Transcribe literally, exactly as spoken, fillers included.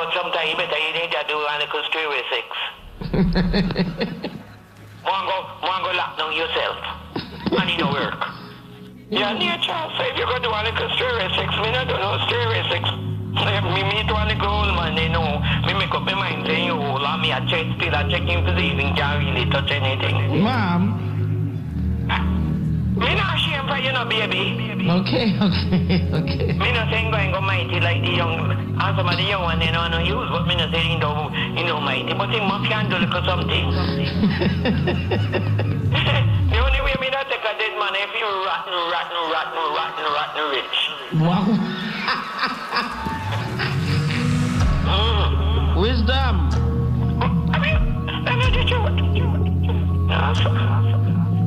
but sometimes you better you need to do a little story sex. One go, one go lock down yourself. And it don't work. Yeah, nature. So if you go do a little story sex, me not do no story sex. Me meet one little old man, you know. Me make up my mind saying you hold on me a check still a checking to see if he can't really touch anything. Mom. Me not ashamed for you know, baby. Okay, okay, okay. Me not saying go and go mighty like the young, and some of the young one, you know, no use, but me not saying don't, you know, mighty, but he must can do little something. The only way me not take a dead man if you rotten, rotten, rotten, rotten, rotten rich. Wow.